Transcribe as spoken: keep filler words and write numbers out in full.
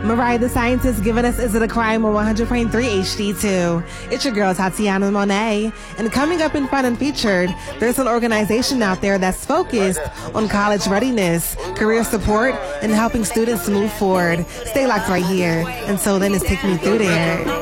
Mariah the Scientist giving us Is It a Crime on one hundred point three H D two. It's your girl, Tatiana Monet. And coming up in Fun and Featured, there's an organization out there that's focused on college readiness, career support, and helping students move forward. Stay locked right here. Until then, it's Take Me Through There.